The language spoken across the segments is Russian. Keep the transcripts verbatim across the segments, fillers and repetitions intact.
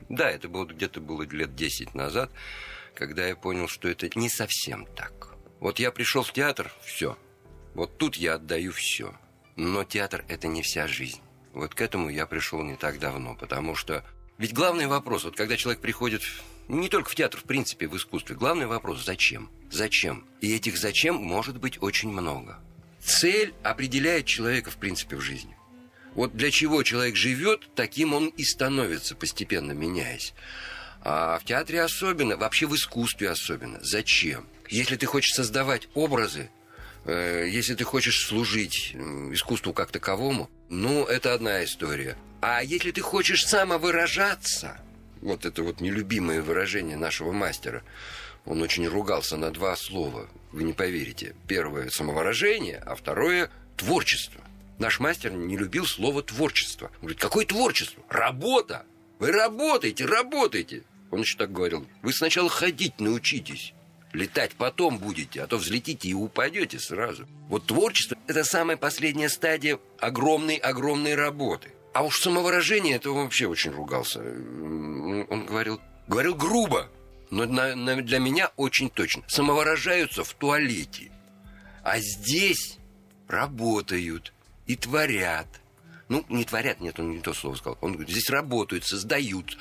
Да, это было где-то было лет десять назад, когда я понял, что это не совсем так. Вот я пришел в театр, все. Вот тут я отдаю все. Но театр – это не вся жизнь. Вот к этому я пришел не так давно, потому что... Ведь главный вопрос, вот когда человек приходит не только в театр, в принципе, в искусстве, главный вопрос – зачем? Зачем? И этих «зачем» может быть очень много. Цель определяет человека, в принципе, в жизни. Вот для чего человек живет, таким он и становится, постепенно меняясь. А в театре особенно, вообще в искусстве особенно. Зачем? Если ты хочешь создавать образы, э, если ты хочешь служить э, искусству как таковому, ну, это одна история. А если ты хочешь самовыражаться, вот это вот нелюбимое выражение нашего мастера, он очень ругался на два слова, вы не поверите. Первое – самовыражение, а второе – творчество. Наш мастер не любил слово «творчество». Он говорит, какое творчество? Работа! Вы работаете, работаете! Он еще так говорил, вы сначала ходить научитесь, летать потом будете, а то взлетите и упадете сразу. Вот творчество – это самая последняя стадия огромной-огромной работы. А уж самовыражение, это он вообще очень ругался. Он говорил, говорил грубо, но для меня очень точно. Самовыражаются в туалете, а здесь работают и творят. Ну, не творят, нет, он не то слово сказал. Он говорит, здесь работают, создают.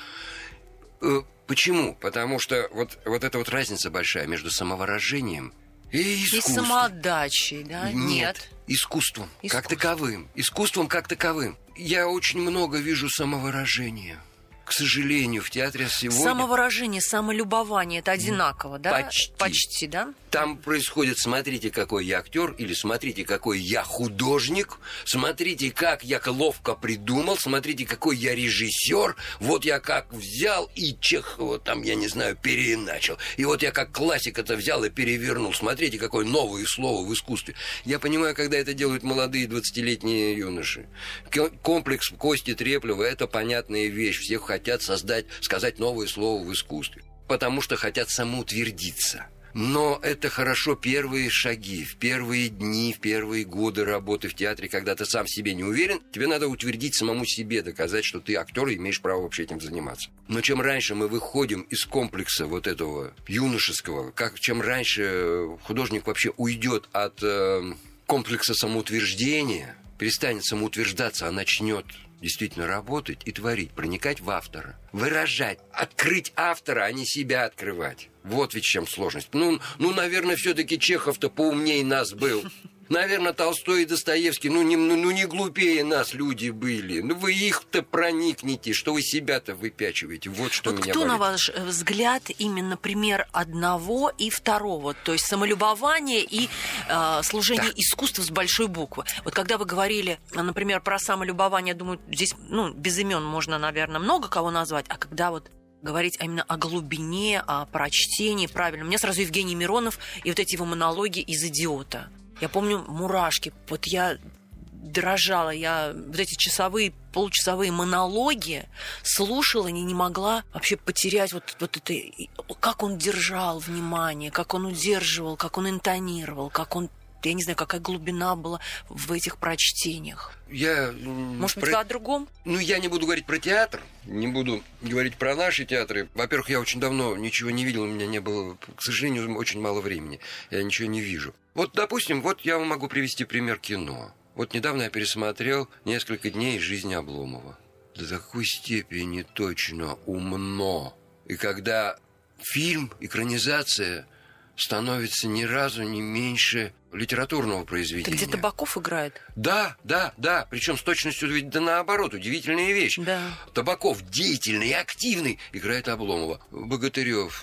Почему? Потому что вот, вот эта вот разница большая между самовыражением и искусством. И самоотдачей, да? Нет. Нет. Искусством, Искусством как таковым. Искусством как таковым. Я очень много вижу самовыражения. К сожалению, в театре сегодня... Самовыражение, самолюбование – это одинаково, да? Почти. Почти, да? Там происходит, смотрите, какой я актер, или смотрите, какой я художник, смотрите, как я ловко придумал, смотрите, какой я режиссер, вот я как взял и Чехова там, я не знаю, переиначил. И вот я как классик это взял и перевернул. Смотрите, какое новое слово в искусстве. Я понимаю, когда это делают молодые двадцатилетние юноши. Комплекс Кости Треплева – это понятная вещь. Всех хотят создать, сказать новое слово в искусстве. Потому что хотят самоутвердиться. Но это хорошо первые шаги, в первые дни, в первые годы работы в театре, когда ты сам в себе не уверен, тебе надо утвердить самому себе, доказать, что ты актер и имеешь право вообще этим заниматься. Но чем раньше мы выходим из комплекса вот этого юношеского, как, чем раньше художник вообще уйдет от э, комплекса самоутверждения, перестанет самоутверждаться, а начнет действительно работать и творить, проникать в автора, выражать, открыть автора, а не себя открывать. Вот ведь в чем сложность. Ну, ну наверное, все-таки Чехов-то поумнее нас был. Наверное, Толстой и Достоевский, ну не, ну, ну не глупее нас люди были. Ну вы их-то проникните, что вы себя-то выпячиваете. Вот что вот меня кто, болит. На ваш взгляд, именно пример одного и второго? То есть самолюбование и э, служение да. искусству с большой буквы. Вот когда вы говорили, например, про самолюбование, думаю, здесь ну, без имен можно, наверное, много кого назвать, а когда вот говорить именно о глубине, о прочтении, правильно. У меня сразу Евгений Миронов и вот эти его монологи из «Идиота». Я помню «Мурашки». Вот я дрожала, я вот эти часовые, получасовые монологи слушала и не могла вообще потерять вот, вот это... Как он держал внимание, как он удерживал, как он интонировал, как он... Я не знаю, какая глубина была в этих прочтениях. Я, Может быть, про... вы о другом? Ну, я не буду говорить про театр, не буду говорить про наши театры. Во-первых, я очень давно ничего не видел, у меня не было, к сожалению, очень мало времени. Я ничего не вижу. Вот, допустим, вот я вам могу привести пример кино. Вот недавно я пересмотрел «Несколько дней из жизни Обломова». До такой степени точно, умно. И когда фильм, экранизация становится ни разу не меньше литературного произведения. Это где Табаков играет? Да, да, да. Причем с точностью ведь да наоборот. Удивительная вещь. Да. Табаков деятельный и активный играет Обломова. Богатырев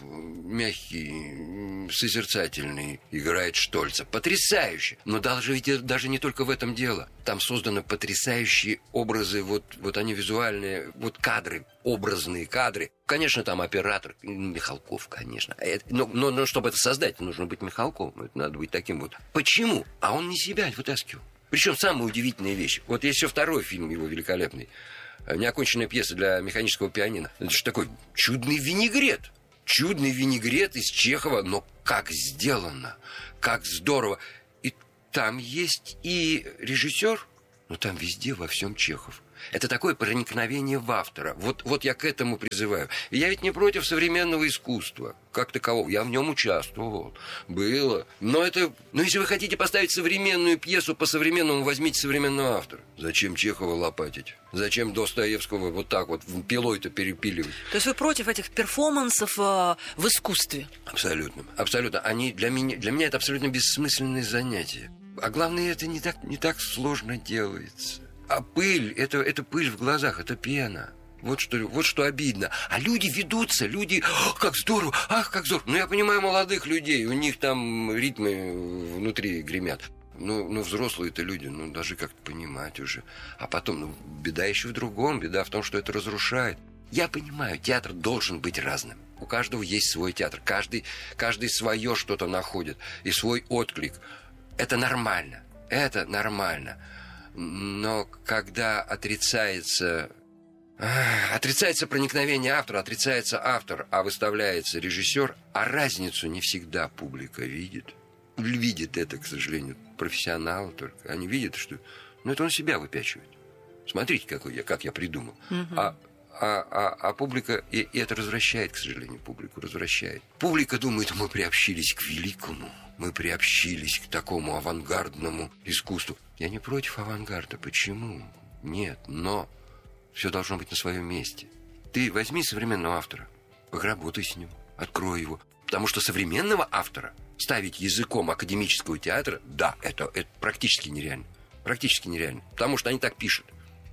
мягкий, созерцательный играет Штольца. Потрясающе. Но даже, ведь, даже не только в этом дело. Там созданы потрясающие образы. Вот, вот они визуальные. Вот кадры. Образные кадры. Конечно, там оператор. Михалков, конечно. Но, но, но чтобы это создать, нужно быть Михалковым. Это надо быть таким вот. Почему? А он не себя вытаскивал. Причем самая удивительная вещь. Вот есть еще второй фильм его великолепный. «Неоконченная пьеса для механического пианино». Это же такой чудный винегрет. Чудный винегрет из Чехова. Но как сделано. Как здорово. И там есть и режиссер, но там везде во всем Чехов. Это такое проникновение в автора. Вот, вот я к этому призываю. И я ведь не против современного искусства, как такового. Я в нем участвовал. Было. Но это... Но если вы хотите поставить современную пьесу по-современному, возьмите современного автора. Зачем Чехова лопатить? Зачем Достоевского вот так вот пилой-то перепиливать? То есть вы против этих перформансов э, в искусстве? Абсолютно. Абсолютно. Они для меня, для меня это абсолютно бессмысленные занятия. А главное, это не так, не так сложно делается. А пыль, это, это пыль в глазах, это пена. Вот что, вот что обидно. А люди ведутся, люди, как здорово, ах, как здорово. Ну, я понимаю молодых людей, у них там ритмы внутри гремят. Ну, ну взрослые-то люди, ну, даже как-то понимать уже. А потом, ну, беда еще в другом, беда в том, что это разрушает. Я понимаю, театр должен быть разным. У каждого есть свой театр, каждый, каждый свое что-то находит и свой отклик. Это нормально, это нормально. Но когда отрицается, отрицается проникновение автора, отрицается автор, а выставляется режиссер, а разницу не всегда публика видит. Видит это, к сожалению, профессионалы только. Они видят, что... Ну, это он себя выпячивает. Смотрите, какой я, как я придумал. Угу. А, а, а, а публика... И, и это развращает, к сожалению, публику. Развращает. Публика думает, мы приобщились к великому. Мы приобщились к такому авангардному искусству. Я не против авангарда. Почему? Нет, но все должно быть на своем месте. Ты возьми современного автора, поработай с ним, открой его. Потому что современного автора ставить языком академического театра, да, это, это практически нереально. Практически нереально. Потому что они так пишут.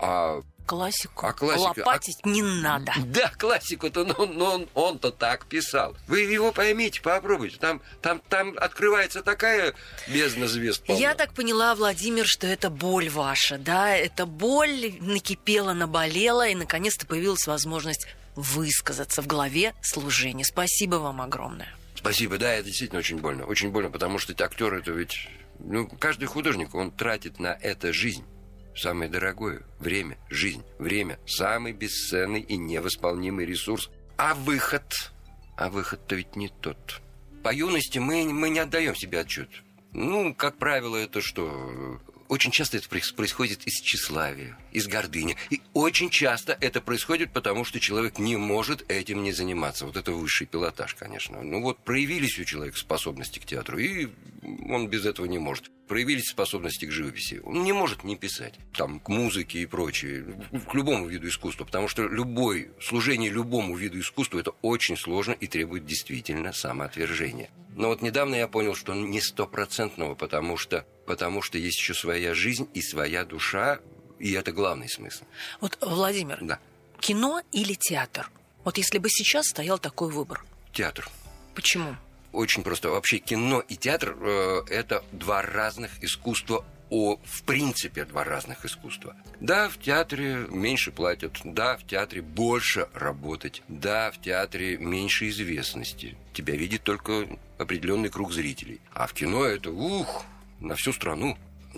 А классику а классика, лопатить а... не надо. Да, классику-то но, но он, он-то так писал. Вы его поймите, попробуйте. Там, там, там открывается такая бездна звезд. Полна. Я так поняла, Владимир, что это боль ваша, да? Эта боль накипела, наболела, и наконец-то появилась возможность высказаться в главе служения. Спасибо вам огромное. Спасибо, да, это действительно очень больно. Очень больно, потому что актер это ведь... Ну, каждый художник, он тратит на это жизнь. Самое дорогое – время, жизнь. Время – самый бесценный и невосполнимый ресурс. А выход? А выход-то ведь не тот. По юности мы, мы не отдаем себе отчет. Ну, как правило, это что? Очень часто это происходит из тщеславия, из гордыни. И очень часто это происходит, потому что человек не может этим не заниматься. Вот это высший пилотаж, конечно. Ну вот проявились у человека способности к театру, и он без этого не может. Проявились способности к живописи. Он не может не писать. Там, к музыке и прочее. К любому виду искусства. Потому что любой, служение любому виду искусства – это очень сложно и требует действительно самоотвержения. Но вот недавно я понял, что не стопроцентного, потому что, потому что есть еще своя жизнь и своя душа, и это главный смысл. Вот, Владимир, да. Кино или театр? Вот если бы сейчас стоял такой выбор. Театр. Почему? Очень просто. Вообще кино и театр э, – это два разных искусства, о, в принципе, два разных искусства. Да, в театре меньше платят, да, в театре больше работать, да, в театре меньше известности. Тебя видит только определенный круг зрителей. А в кино это, ух, на всю страну.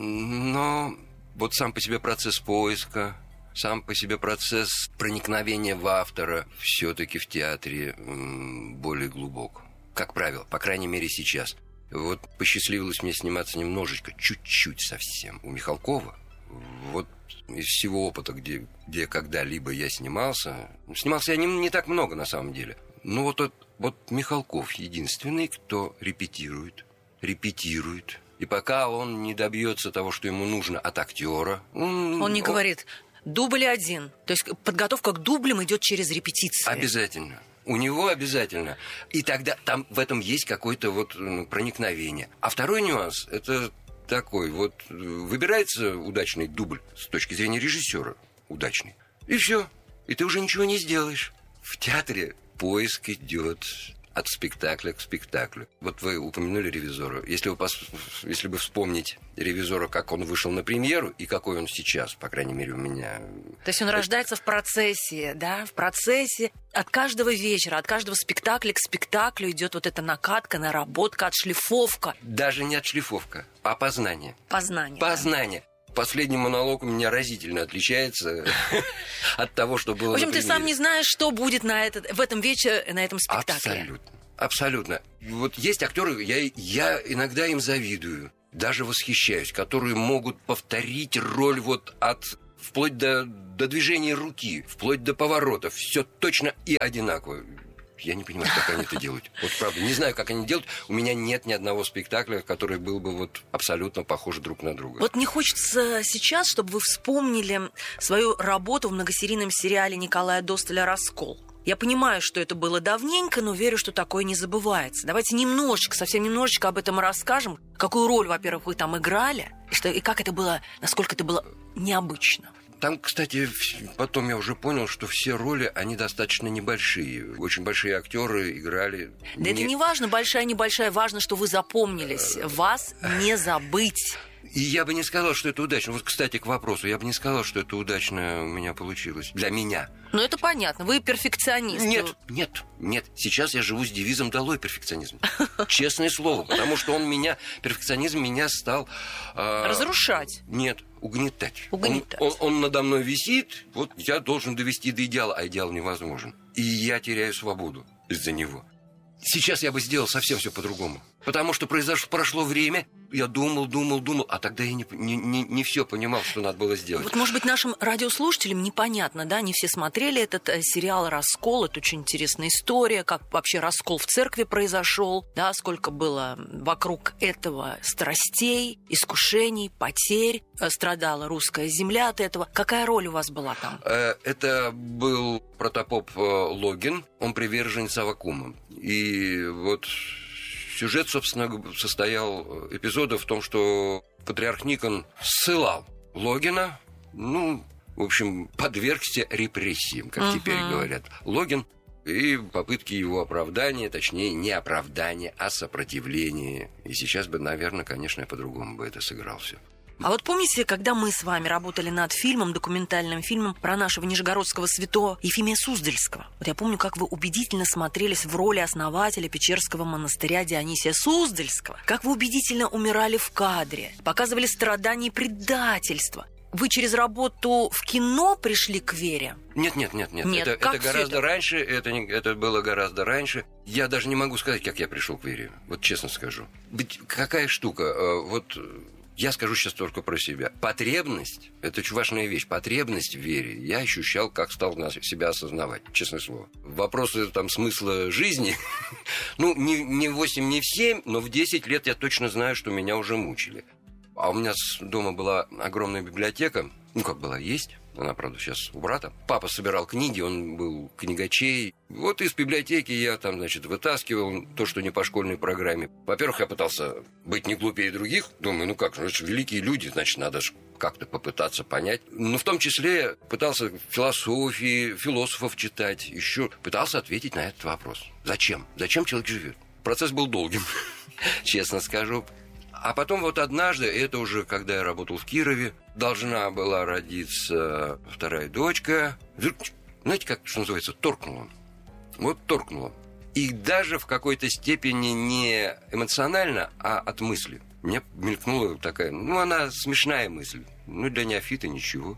Но вот сам по себе процесс поиска, сам по себе процесс проникновения в автора все-таки в театре м- более глубок. Как правило, по крайней мере сейчас. Вот посчастливилось мне сниматься немножечко, чуть-чуть совсем у Михалкова. Вот из всего опыта, где, где когда-либо я снимался, снимался я не, не так много на самом деле. Но вот, вот Михалков единственный, кто репетирует, репетирует. И пока он не добьется того, что ему нужно от актера, он, он не он... говорит дубль один. То есть подготовка к дублям идет через репетиции. Обязательно. У него обязательно. И тогда там в этом есть какое-то вот проникновение. А второй нюанс – это такой. Вот выбирается удачный дубль с точки зрения режиссера. Удачный. И все. И ты уже ничего не сделаешь. В театре поиск идет от спектакля к спектаклю. Вот вы упомянули «Ревизора». Если вы, пос... Если бы вспомнить «Ревизора», как он вышел на премьеру и какой он сейчас, по крайней мере, у меня... То есть он это... рождается в процессе, да? В процессе от каждого вечера, от каждого спектакля к спектаклю идет вот эта накатка, наработка, отшлифовка. Даже не отшлифовка, а познание. Познание. Познание. Да. Последний монолог у меня разительно отличается от того, что было на премьере. В общем, ты сам не знаешь, что будет на этот, в этом вечере, на этом спектакле. Абсолютно. Абсолютно. Вот есть актеры, я, я иногда им завидую, даже восхищаюсь, которые могут повторить роль вот от вплоть до, до движения руки, вплоть до поворотов. Все точно и одинаково. Я не понимаю, как они это делают. Вот правда, не знаю, как они делают. У меня нет ни одного спектакля, который был бы вот абсолютно похож друг на друга. Вот мне хочется сейчас, чтобы вы вспомнили свою работу в многосерийном сериале Николая Досталя «Раскол». Я понимаю, что это было давненько, но верю, что такое не забывается. Давайте немножечко, совсем немножечко об этом расскажем. Какую роль, во-первых, вы там играли, и, что, и как это было, насколько это было необычно. Там, кстати, потом я уже понял, что все роли, они достаточно небольшие. Очень большие актеры играли... Да не... это не важно, большая, небольшая, важно, что вы запомнились. Вас не забыть. И я бы не сказал, что это удачно. Вот, кстати, к вопросу. Я бы не сказал, что это удачно у меня получилось. Для меня. Ну, это понятно. Вы перфекционист. Нет, нет, нет. Сейчас я живу с девизом «Долой перфекционизм». Честное слово. Потому что он меня... Перфекционизм меня стал... Э, разрушать. Нет, угнетать. Угнетать. Он, он, он надо мной висит. Вот я должен довести до идеала, а идеал невозможен. И я теряю свободу из-за него. Сейчас я бы сделал совсем все по-другому. Потому что произошло, прошло время, я думал, думал, думал, а тогда я не, не, не, не все понимал, что надо было сделать. Вот, может быть, нашим радиослушателям непонятно, да, не все смотрели этот э, сериал «Раскол», это очень интересная история, как вообще раскол в церкви произошел, да, сколько было вокруг этого страстей, искушений, потерь, э, страдала русская земля от этого. Какая роль у вас была там? Э, это был протопоп э, Логин, он приверженец Аввакума. И вот... Сюжет, собственно, состоял эпизода в том, что патриарх Никон ссылал Логина, ну, в общем, подвергся репрессиям, как uh-huh. теперь говорят. Логин и попытки его оправдания, точнее, не оправдания, а сопротивления. И сейчас бы, наверное, конечно, я по-другому бы это сыграл все. А вот помните, когда мы с вами работали над фильмом, документальным фильмом про нашего нижегородского святого Ефимия Суздальского? Вот я помню, как вы убедительно смотрелись в роли основателя Печерского монастыря Дионисия Суздальского. Как вы убедительно умирали в кадре, показывали страдания и предательство. Вы через работу в кино пришли к вере? Нет, нет, нет, нет. нет это, это гораздо это? раньше, это, не, это было гораздо раньше. Я даже не могу сказать, как я пришел к вере. Вот честно скажу. Ведь какая штука, вот... Я скажу сейчас только про себя. Потребность, это очень важная вещь, потребность в вере я ощущал, как стал себя осознавать, честное слово. Вопросы там смысла жизни, ну, не, не в восемь, не в семь, но в десять лет я точно знаю, что меня уже мучили. А у меня дома была огромная библиотека, ну, как была, есть. Она, правда, сейчас у брата. Папа собирал книги, он был книгачей. Вот из библиотеки я там, значит, вытаскивал то, что не по школьной программе. Во-первых, я пытался быть не глупее других. Думаю, ну как же, это же великие люди, значит, надо же как-то попытаться понять. Но в том числе пытался философии, философов читать. Еще пытался ответить на этот вопрос. Зачем? Зачем человек живет? Процесс был долгим, честно скажу. А потом вот однажды, это уже когда я работал в Кирове, должна была родиться вторая дочка. Знаете, как, что называется, торкнула. Вот торкнула. И даже в какой-то степени не эмоционально, а от мысли. Мне мелькнула такая, ну, она смешная мысль. Ну, для неофита ничего.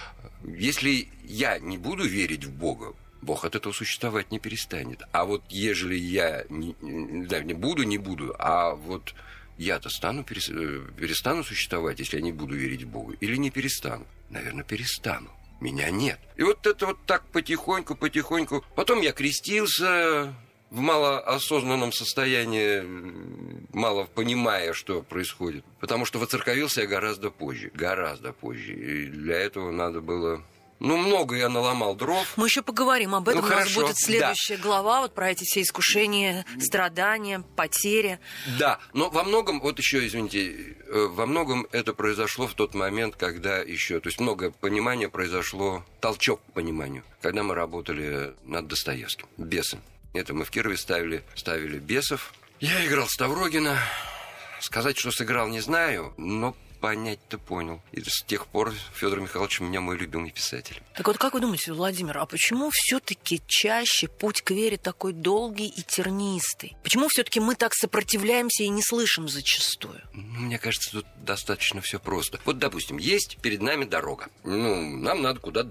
Если я не буду верить в Бога, Бог от этого существовать не перестанет. А вот ежели я не, да, не буду, не буду, а вот... Я-то стану, перестану существовать, если я не буду верить в Бога? Или не перестану? Наверное, перестану. Меня нет. И вот это вот так потихоньку, потихоньку. Потом я крестился в малоосознанном состоянии, мало понимая, что происходит. Потому что воцерковился я гораздо позже. Гораздо позже. И для этого надо было... Ну, много я наломал дров. Мы еще поговорим об этом. Ну, у нас хорошо. будет следующая да. глава вот про эти все искушения, страдания, потери. Да, но во многом, вот еще, извините, во многом это произошло в тот момент, когда еще, то есть много понимания произошло, толчок к пониманию, когда мы работали над Достоевским, «Бесы». Это мы в Кирове ставили, ставили «Бесов». Я играл Ставрогина. Сказать, что сыграл, не знаю, но... понять-то понял. И с тех пор Федор Михайлович у меня мой любимый писатель. Так вот, как вы думаете, Владимир, а почему все-таки чаще путь к вере такой долгий и тернистый? Почему все-таки мы так сопротивляемся и не слышим зачастую? Ну, мне кажется, тут достаточно все просто. Вот, допустим, есть перед нами дорога. Ну, нам надо куда-то доехать.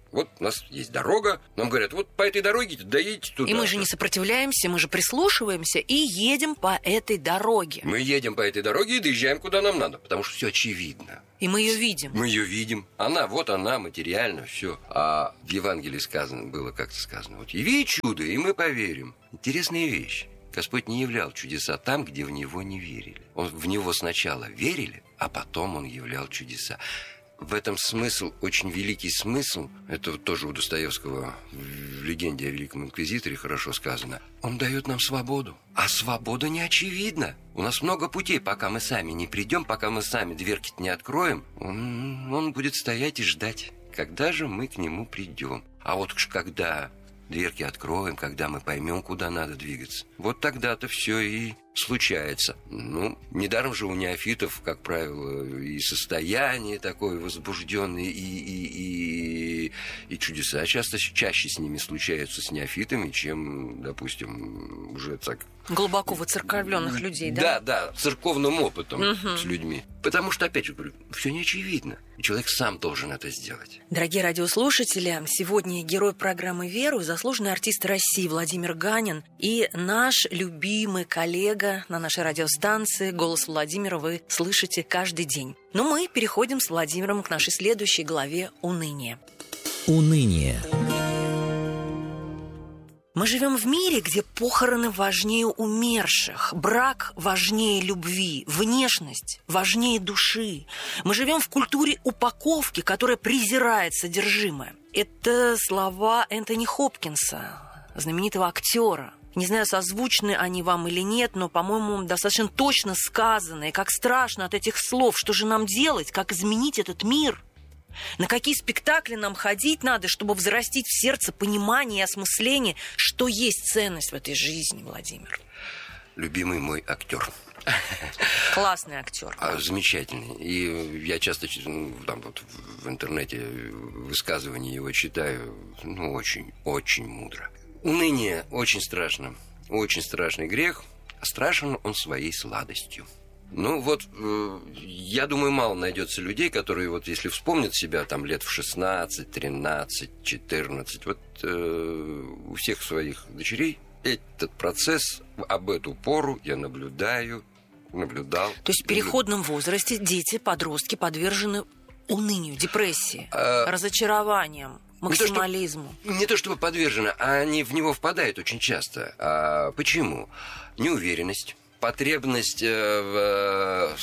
Вот у нас есть дорога, нам говорят, вот по этой дороге доедете туда. И мы же не сопротивляемся, мы же прислушиваемся и едем по этой дороге. Мы едем по этой дороге и доезжаем куда нам надо, потому что все очевидно. И мы ее видим. Мы ее видим. Она, вот она, материально, все. А в Евангелии сказано, было как-то сказано, вот яви чудо, и мы поверим. Интересная вещь. Господь не являл чудеса там, где в Него не верили. Он в Него сначала верили, а потом Он являл чудеса. В этом смысл, очень великий смысл, это вот тоже у Достоевского в «Легенде о Великом Инквизиторе» хорошо сказано. Он дает нам свободу, а свобода не очевидна. У нас много путей, пока мы сами не придем, пока мы сами дверки-то не откроем, он, он будет стоять и ждать, когда же мы к нему придем. А вот когда дверки откроем, когда мы поймем, куда надо двигаться, вот тогда-то все и случается. Ну, недаром же у неофитов, как правило, и состояние такое возбужденное, и, и, и, и чудеса часто чаще с ними случаются, с неофитами, чем, допустим, уже так... Глубоко воцерковленных людей, да? Да, да, церковным опытом угу. с людьми. Потому что, опять же говорю, все не очевидно. И человек сам должен это сделать. Дорогие радиослушатели, сегодня герой программы «Веру», заслуженный артист России Владимир Ганин и наш любимый коллега на нашей радиостанции. Голос Владимира вы слышите каждый день. Но мы переходим с Владимиром к нашей следующей главе «Уныние». Уныние. Мы живем в мире, где похороны важнее умерших, брак важнее любви, внешность важнее души. Мы живем в культуре упаковки, которая презирает содержимое. Это слова Энтони Хопкинса, знаменитого актера. Не знаю, созвучны они вам или нет, но, по-моему, достаточно точно сказано. И как страшно от этих слов. Что же нам делать? Как изменить этот мир? На какие спектакли нам ходить надо, чтобы взрастить в сердце понимание и осмысление, что есть ценность в этой жизни, Владимир? Любимый мой актер. Классный актер. А, замечательный. И я часто там, вот, в интернете высказывания его читаю. Ну, очень, очень мудро. Уныние очень страшно. Очень страшный грех. А страшен он своей сладостью. Ну вот, э, я думаю, мало найдется людей, которые, вот если вспомнят себя там лет в шестнадцать, тринадцать, четырнадцать, вот э, у всех своих дочерей этот процесс об эту пору я наблюдаю, наблюдал. То есть в переходном возрасте дети, подростки подвержены унынию, депрессии, а... разочарованиям, максимализму. Не то, что, не то чтобы подвержены, а они в него впадают очень часто. А почему? Неуверенность. Потребность в,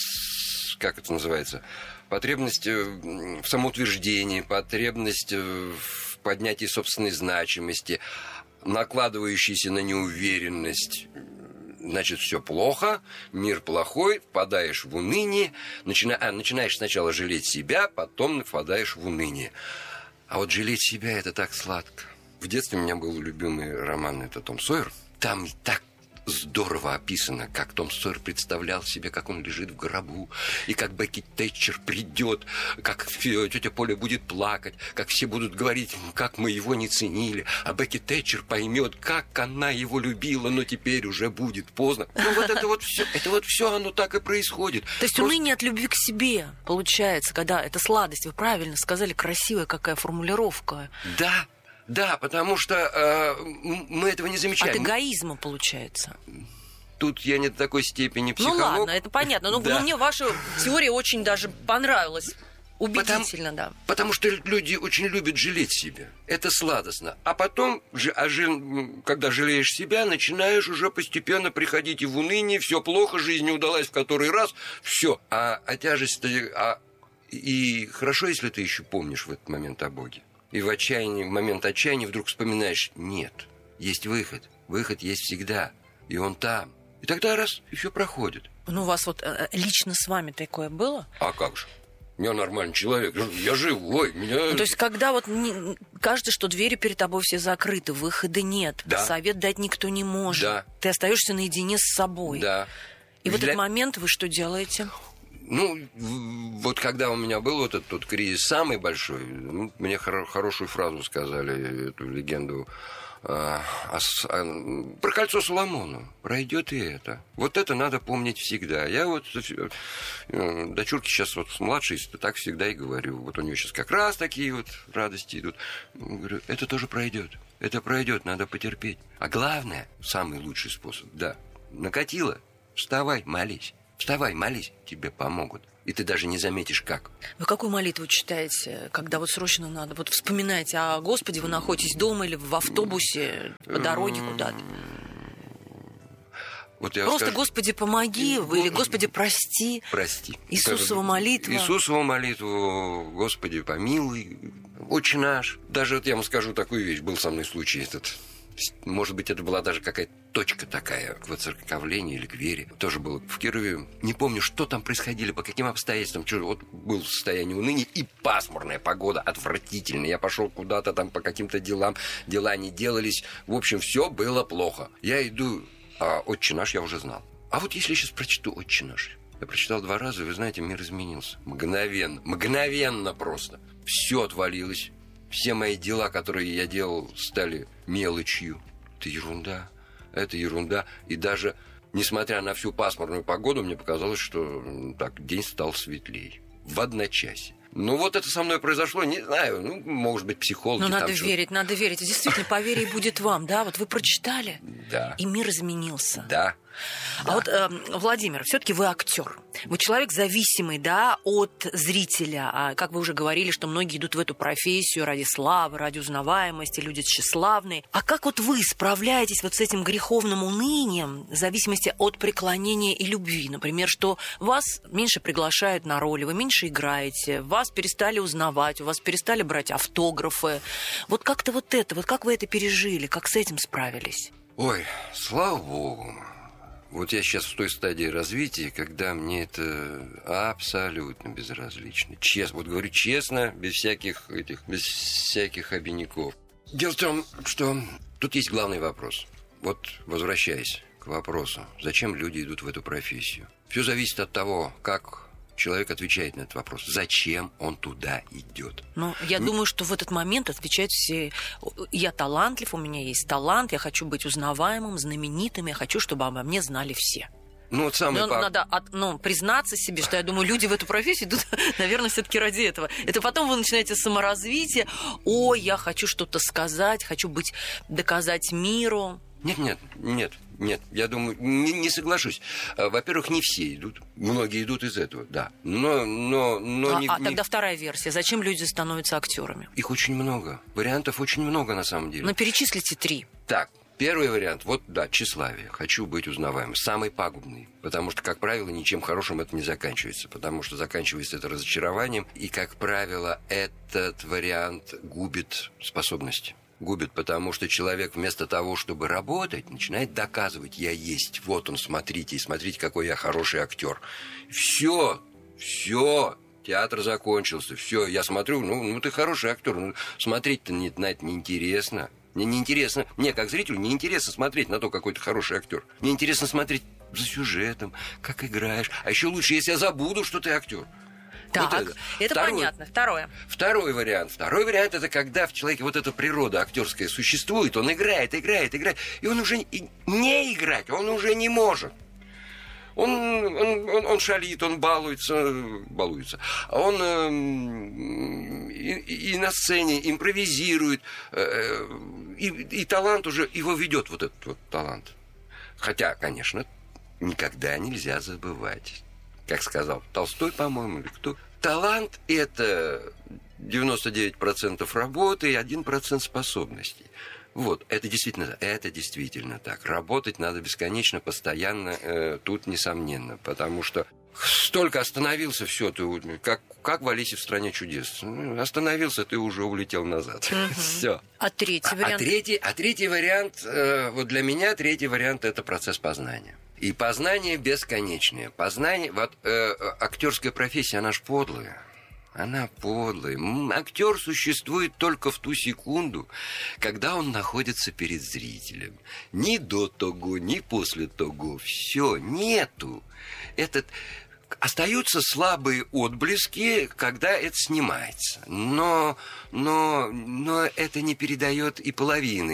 как это называется, потребность в самоутверждении, потребность в поднятии собственной значимости, накладывающаяся на неуверенность. Значит, все плохо, мир плохой, впадаешь в уныние, начина... а, начинаешь сначала жалеть себя, потом впадаешь в уныние. А вот жалеть себя – это так сладко. В детстве у меня был любимый роман, это «Том Сойер». Там так здорово описано, как Том Сойер представлял себе, как он лежит в гробу, и как Бекки Тэтчер придет, как тетя Поля будет плакать, как все будут говорить, как мы его не ценили, а Бекки Тэтчер поймет, как она его любила, но теперь уже будет поздно. Ну вот это вот все, это вот все, оно так и происходит. То есть Просто... уныние от любви к себе, получается, когда это сладость, вы правильно сказали, красивая какая формулировка. Да. Да, потому что э, мы этого не замечаем. От эгоизма, получается. Тут я не до такой степени психолог. Ну ладно, это понятно. Но, да. но мне ваша теория очень даже понравилась. Убедительно, потому, да. Потому что люди очень любят жалеть себя. Это сладостно. А потом, а жил, когда жалеешь себя, начинаешь уже постепенно приходить и в уныние. Все плохо, жизнь не удалась в который раз. Все. А, а тяжесть... А, и хорошо, если ты еще помнишь в этот момент о Боге. И в отчаянии, в момент отчаяния вдруг вспоминаешь, нет, есть выход. Выход есть всегда. И он там. И тогда раз, и все проходит. Ну, у вас вот лично с вами такое было? А как же? Я нормальный человек, я живой. Меня... Ну, то есть, когда вот не... кажется, что двери перед тобой все закрыты, выхода нет, да. Совет дать никто не может. Да. Ты остаешься наедине с собой. Да. И Для... в этот момент вы что делаете? Ну, вот когда у меня был вот этот тот кризис самый большой, ну, мне хор- хорошую фразу сказали, эту легенду А, а, а, про кольцо Соломона пройдет и это. Вот это надо помнить всегда. Я вот э, дочурке сейчас вот младшей так всегда и говорю. Вот у нее сейчас как раз такие вот радости идут. Говорю, это тоже пройдет. Это пройдет, надо потерпеть. А главное, самый лучший способ, да, накатило, вставай, молись. Вставай, молись, тебе помогут. И ты даже не заметишь, как. Вы какую молитву читаете, когда вот срочно надо? Вот вспоминайте, а Господи, вы находитесь дома или в автобусе, по дороге куда-то? Вот я Просто скажу... Господи, помоги, вы, или Господи, прости. Прости. Иисусова молитва. Иисусову молитву, Господи, помилуй. Отче наш. Даже вот я вам скажу такую вещь. Был со мной случай этот... Может быть, это была даже какая-то точка такая к воцерковлению или к вере. Тоже было в Кирове. Не помню, что там происходило, по каким обстоятельствам. Вот был в состоянии уныния и пасмурная погода, отвратительная. Я пошел куда-то там по каким-то делам. Дела не делались. В общем, все было плохо. Я иду, а «Отче наш» я уже знал. А вот если я сейчас прочту «Отче наш», я прочитал два раза, и вы знаете, мир изменился. Мгновенно. Мгновенно просто. Все отвалилось. Все мои дела, которые я делал, стали мелочью. Это ерунда. Это ерунда. И даже, несмотря на всю пасмурную погоду, мне показалось, что так, день стал светлее. В одночасье. Ну, вот это со мной произошло, не знаю, ну, может быть, психологи... Ну, надо там верить, надо верить. Действительно, по вере и будет вам, да? Вот вы прочитали, да. И мир изменился. Да. А да. вот, э, Владимир, все-таки вы актер. Вы человек зависимый, да, от зрителя. А, как вы уже говорили, что многие идут в эту профессию ради славы, ради узнаваемости, люди тщеславные. А как вот вы справляетесь вот с этим греховным унынием в зависимости от преклонения и любви? Например, что вас меньше приглашают на роли, вы меньше играете, вас перестали узнавать, у вас перестали брать автографы. Вот как-то вот это, вот как вы это пережили, как с этим справились? Ой, слава богу. Вот я сейчас в той стадии развития, когда мне это абсолютно безразлично. Честно, вот говорю честно, без всяких этих, без всяких обиняков. Дело в том, что тут есть главный вопрос. Вот возвращаясь к вопросу, зачем люди идут в эту профессию? Все зависит от того, как человек отвечает на этот вопрос. Зачем он туда идет? Ну, я М- думаю, что в этот момент отвечают все: я талантлив, у меня есть талант, я хочу быть узнаваемым, знаменитым, я хочу, чтобы обо мне знали все. Ну, вот самый Но пап... надо от, ну, признаться себе, что я думаю, люди в эту профессию идут, наверное, все-таки ради этого. Это потом вы начинаете саморазвитие. Ой, я хочу что-то сказать, хочу быть, доказать миру. Нет, нет, нет, нет, я думаю, не, не соглашусь. Во-первых, не все идут, многие идут из этого, да. Но, но, но а, не, а не... тогда вторая версия. Зачем люди становятся актерами? Их очень много, вариантов очень много на самом деле. Но перечислите три. Так, первый вариант, вот, да, тщеславие, хочу быть узнаваемым, самый пагубный. Потому что, как правило, ничем хорошим это не заканчивается. Потому что заканчивается это разочарованием. И, как правило, этот вариант губит способности. Губит, потому что человек вместо того, чтобы работать, начинает доказывать: я есть, вот он, смотрите, и смотрите, какой я хороший актер. Все, все, театр закончился, все, я смотрю, ну, ну ты хороший актер, ну, смотреть-то на это неинтересно. Мне неинтересно, мне как зрителю неинтересно смотреть на то, какой ты хороший актер. Мне интересно смотреть за сюжетом, как играешь. А еще лучше, если я забуду, что ты актер. Так, вот это, это Второй, понятно. Второе. Второй вариант. Второй вариант — это когда в человеке вот эта природа актерская существует, он играет, играет, играет, и он уже и не играть, он уже не может. Он, он, он, он шалит, он балуется, балуется. Он э, и, и на сцене импровизирует, э, и, и талант уже его ведет, вот этот вот талант. Хотя, конечно, никогда нельзя забывать. Как сказал Толстой, по-моему, или кто. Талант – это девяносто девять процентов работы и один процент способностей. Вот, это действительно, это действительно так. Работать надо бесконечно, постоянно, э, тут несомненно. Потому что столько остановился, все, ты как, как в «Алисе в стране чудес». Остановился, ты уже улетел назад. Угу. Все. А третий вариант? А, а, третий, а третий вариант, э, вот для меня третий вариант – это процесс познания. И познание бесконечное. Познание, вот э, актерская профессия, она ж подлая. Она подлая. Актер существует только в ту секунду, когда он находится перед зрителем. Ни до того, ни после того. Все, нету. Этот... Остаются слабые отблески, когда это снимается. Но, но, но это не передает и половины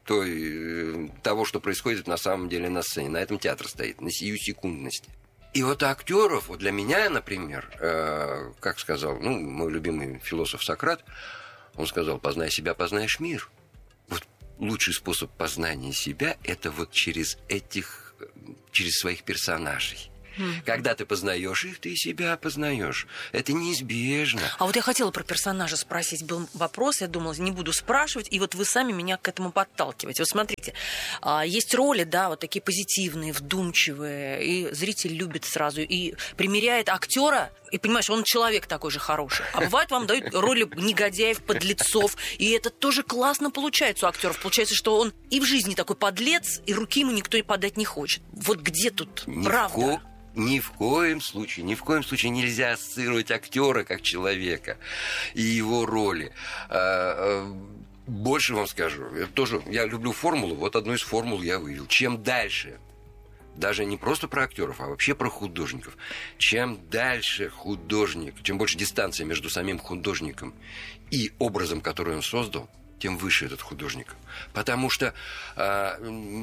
той, того, что происходит на самом деле на сцене. На этом театр стоит, на сию секундности. И вот актеров, вот для меня, например, э, как сказал, ну, мой любимый философ Сократ, он сказал: познай себя, познаешь мир. Вот лучший способ познания себя – это вот через этих, через своих персонажей. Mm. Когда ты познаешь их, ты себя познаешь. Это неизбежно. А вот я хотела про персонажа спросить. Был вопрос, я думала, не буду спрашивать, и вот вы сами меня к этому подталкиваете. Вот смотрите, есть роли, да, вот такие позитивные, вдумчивые, и зритель любит сразу, и примеряет актера, и понимаешь, он человек такой же хороший. А бывает, вам дают роли негодяев, подлецов, и это тоже классно получается у актеров. Получается, что он и в жизни такой подлец, и руки ему никто и подать не хочет. Вот где тут Ни правда? В ко... Ни в коем случае, ни в коем случае нельзя ассоциировать актера как человека и его роли. Больше вам скажу, я тоже я люблю формулу, вот одну из формул я вывел. Чем дальше, даже не просто про актеров, а вообще про художников, чем дальше художник, чем больше дистанция между самим художником и образом, который он создал, тем выше этот художник. Потому что э,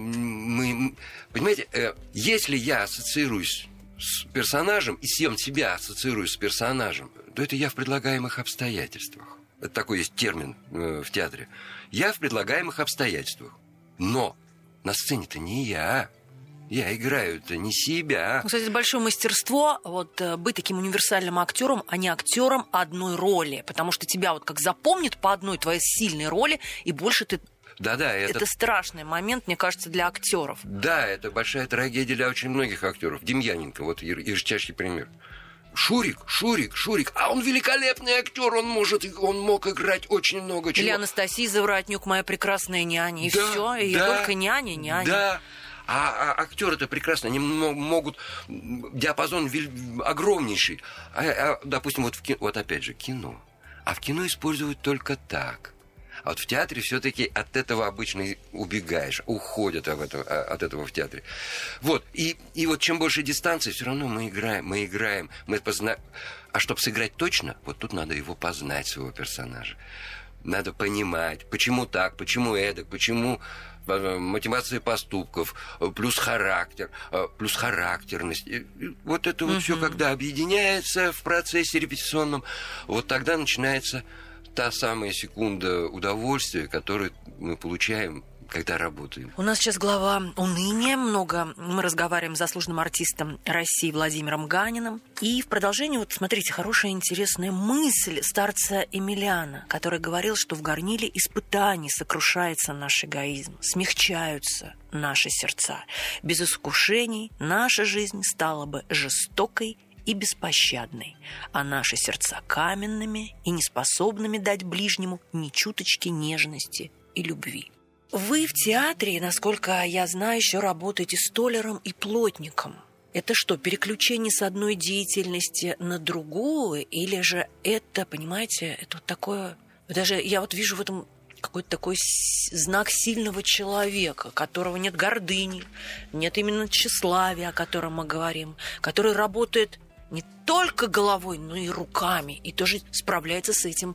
мы, понимаете, э, если я ассоциируюсь с персонажем и сам себя ассоциирую с персонажем, то это я в предлагаемых обстоятельствах. Это такой есть термин э, в театре. Я в предлагаемых обстоятельствах. Но на сцене-то не я. Я играю-то не себя. Кстати, это большое мастерство вот, быть таким универсальным актером, а не актером одной роли. Потому что тебя вот как запомнят по одной твоей сильной роли, и больше ты... Да-да, это... это страшный момент, мне кажется, для актеров. Да, это большая трагедия для очень многих актеров. Демьяненко, вот ярчайший пример. Шурик, Шурик, Шурик, а он великолепный актер, он может, он мог играть очень много чего. Или Анастасия Заворотнюк, моя прекрасная няня, и да, все, и да, только няня, няня. Да. А, а актеры-то прекрасно, они могут диапазон огромнейший. А, а, допустим, вот, в кино, вот опять же кино. А в кино используют только так. А вот в театре все-таки от этого обычно убегаешь, уходят об этом, от этого в театре. Вот, и, и вот чем больше дистанции, все равно мы играем, мы играем, мы позна... А чтобы сыграть точно, вот тут надо его познать, своего персонажа. Надо понимать, почему так, почему эдак, почему мотивация поступков, плюс характер, плюс характерность. И вот это вот uh-huh. все, когда объединяется в процессе репетиционном, вот тогда начинается та самая секунда удовольствия, которую мы получаем, когда работаем. У нас сейчас глава уныния. Много мы разговариваем с заслуженным артистом России Владимиром Ганиным. И в продолжении, вот смотрите, хорошая интересная мысль старца Эмилиана, который говорил, что в горниле испытаний сокрушается наш эгоизм, смягчаются наши сердца. Без искушений наша жизнь стала бы жестокой и беспощадной, а наши сердца каменными и неспособными дать ближнему ни чуточки нежности и любви. Вы в театре, насколько я знаю, еще работаете столяром и плотником. Это что, переключение с одной деятельности на другую? Или же это, понимаете, это вот такое... Даже я вот вижу в этом какой-то такой знак сильного человека, которого нет гордыни, нет именно тщеславия, о котором мы говорим, который работает не только головой, но и руками, и тоже справляется с этим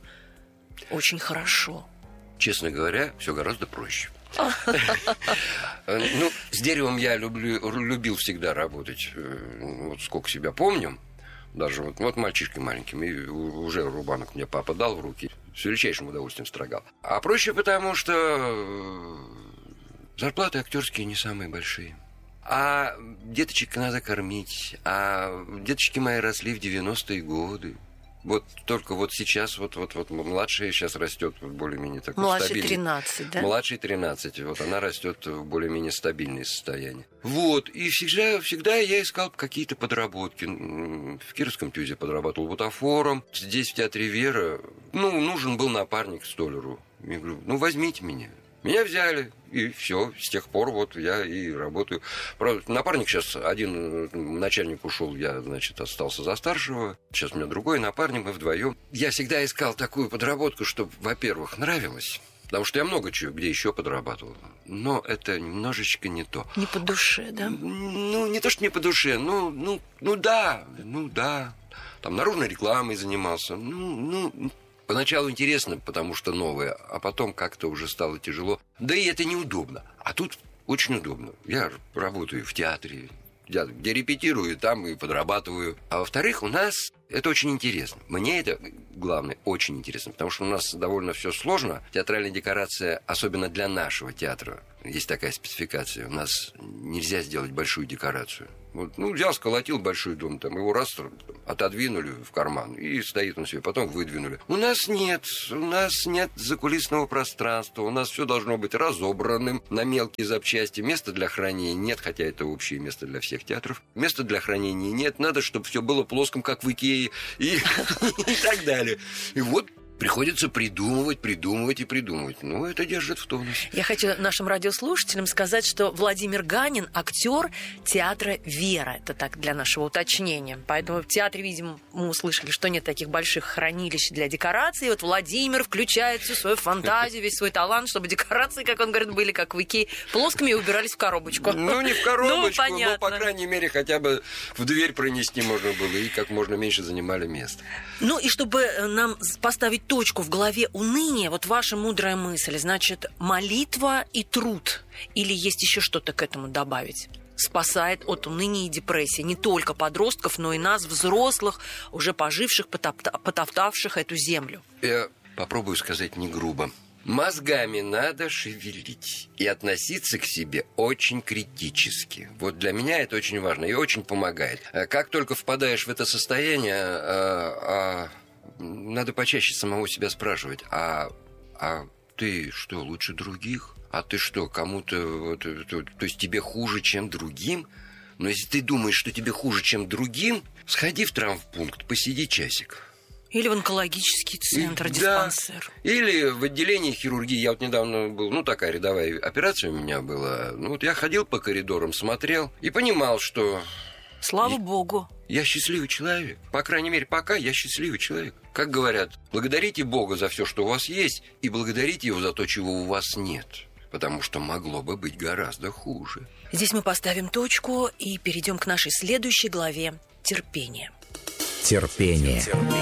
очень хорошо. Честно говоря, все гораздо проще. Ну, с деревом я люблю, любил всегда работать, вот сколько себя помню. Даже вот, вот мальчишкой маленьким, и уже рубанок мне папа дал в руки, с величайшим удовольствием строгал. А проще потому, что зарплаты актерские не самые большие. А деточек надо кормить. А деточки мои росли в девяностые годы. Вот только вот сейчас, вот, вот, вот младшая сейчас растет более-менее такой Младший стабильный. тринадцать, да? Младший тринадцать, вот она растет в более-менее стабильное состояние. Вот, и всегда, всегда я искал какие-то подработки. В Кировском ТЮЗе подрабатывал бутафором. Здесь, в театре Вера, ну, нужен был напарник столяру. Я говорю, ну, возьмите меня. Меня взяли, и все, с тех пор вот я и работаю. Правда, напарник сейчас, один начальник ушел, я, значит, остался за старшего. Сейчас у меня другой напарник, мы вдвоем. Я всегда искал такую подработку, чтобы, во-первых, нравилось. Потому что я много чего, где еще подрабатывал. Но это немножечко не то. Не по душе, да? Ну, не то, что не по душе. Ну, ну, ну да, ну да. Там наружной рекламой занимался. Ну, ну, Поначалу интересно, потому что новое, а потом как-то уже стало тяжело. Да и это неудобно. А тут очень удобно. Я работаю в театре, я где репетирую, там и подрабатываю. А во-вторых, у нас это очень интересно. Мне это, главное, очень интересно, потому что у нас довольно все сложно. Театральная декорация, особенно для нашего театра, есть такая спецификация. У нас нельзя сделать большую декорацию. Вот, ну, взял, сколотил большой дом, там, его раз там, отодвинули в карман, и стоит он себе, потом выдвинули. У нас нет, у нас нет закулисного пространства, у нас все должно быть разобранным на мелкие запчасти. Места для хранения нет, хотя это общее место для всех театров. Места для хранения нет, надо, чтобы все было плоском, как в Икее, и, и так далее. И вот приходится придумывать, придумывать и придумывать. Ну, это держит в тонусе. Я хочу нашим радиослушателям сказать, что Владимир Ганин – актер театра «Вера». Это так для нашего уточнения. Поэтому в театре, видимо, мы услышали, что нет таких больших хранилищ для декораций. И вот Владимир включает всю свою фантазию, весь свой талант, чтобы декорации, как он говорит, были как в Икее, плоскими и убирались в коробочку. Ну, не в коробочку, ну, но, по крайней мере, хотя бы в дверь пронести можно было, и как можно меньше занимали место. Ну, и чтобы нам поставить точку в голове уныния, вот ваша мудрая мысль, значит, молитва и труд. Или есть еще что-то к этому добавить? Спасает от уныния и депрессии не только подростков, но и нас, взрослых, уже поживших, потопта- потоптавших эту землю. Я попробую сказать не грубо. Мозгами надо шевелить и относиться к себе очень критически. Вот для меня это очень важно и очень помогает. Как только впадаешь в это состояние, а, а, надо почаще самого себя спрашивать, а, а ты что, лучше других? А ты что, кому-то, вот, то, то есть тебе хуже, чем другим? Но если ты думаешь, что тебе хуже, чем другим, сходи в травмпункт, посиди часик. Или в онкологический центр, и, диспансер. Да. Или в отделении хирургии. Я вот недавно был, ну, такая рядовая операция у меня была. Ну, вот я ходил по коридорам, смотрел и понимал, что... Слава я, Богу. Я счастливый человек. По крайней мере, пока я счастливый человек. Как говорят, благодарите Бога за все, что у вас есть, и благодарите Его за то, чего у вас нет. Потому что могло бы быть гораздо хуже. Здесь мы поставим точку и перейдем к нашей следующей главе «Терпение». Терпение.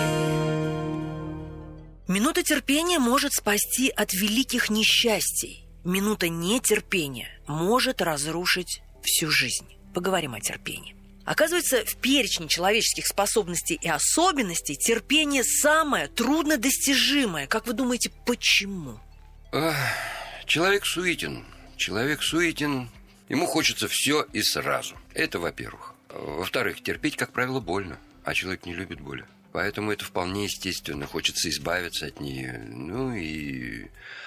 Минута терпения может спасти от великих несчастий. Минута нетерпения может разрушить всю жизнь. Поговорим о терпении. Оказывается, в перечне человеческих способностей и особенностей терпение самое труднодостижимое. Как вы думаете, почему? Ах, человек суетен. Человек суетен. Ему хочется все и сразу. Это во-первых. Во-вторых, терпеть, как правило, больно. А человек не любит боли. Поэтому это вполне естественно. Хочется избавиться от нее. Ну и...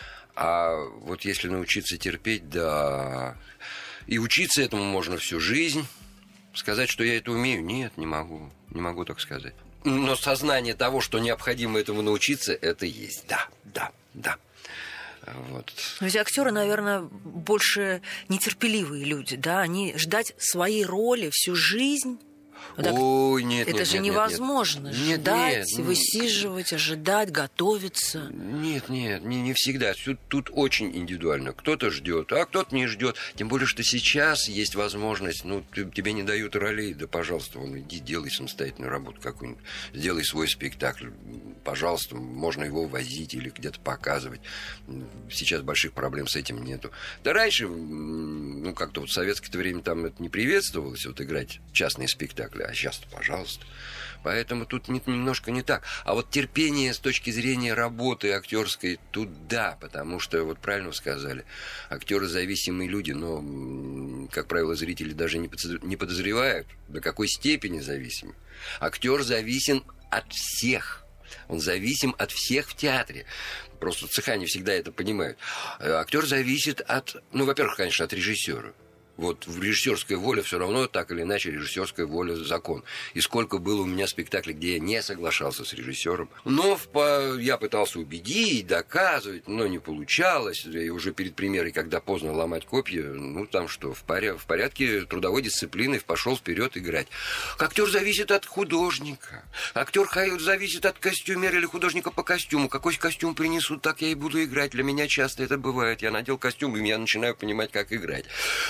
А вот если научиться терпеть, да... И учиться этому можно всю жизнь. Сказать, что я это умею, нет, не могу. Не могу так сказать. Но сознание того, что необходимо этому научиться, это есть. Да, да, да. Вот. Но ведь актеры, наверное, больше нетерпеливые люди, да? Они ждать своей роли всю жизнь... Так Ой, нет, это нет, же нет, невозможно. Нет, ждать, нет, высиживать, ожидать, готовиться. Нет, нет, не, не всегда. Тут, тут очень индивидуально. Кто-то ждет, а кто-то не ждет. Тем более, что сейчас есть возможность, ну, ты, тебе не дают ролей, да, пожалуйста, вон, иди, делай самостоятельную работу какую-нибудь, сделай свой спектакль, пожалуйста, можно его возить или где-то показывать. Сейчас больших проблем с этим нету. Да раньше, ну, как-то вот в советское время там это не приветствовалось, вот играть частные спектакли. А сейчас-то, пожалуйста. Поэтому тут немножко не так. А вот терпение с точки зрения работы актерской, тут да, потому что, вот правильно вы сказали, актеры зависимые люди, но, как правило, зрители даже не подозревают, до какой степени зависимы. Актер зависим от всех. Он зависим от всех в театре. Просто цеха не всегда это понимают. Актер зависит от, ну, во-первых, конечно, от режиссера. Вот в режиссерская воля все равно, так или иначе, режиссерская воля закон. И сколько было у меня спектаклей, где я не соглашался с режиссером. Но в, я пытался убедить, доказывать, но не получалось. И уже перед премьерой, когда поздно ломать копья, ну там что, в, поряд, в порядке трудовой дисциплины пошел вперед играть. Актер зависит от художника. Актер зависит от костюмера или художника по костюму. Какой костюм принесут, так я и буду играть. Для меня часто это бывает. Я надел костюм, и я начинаю понимать, как играть.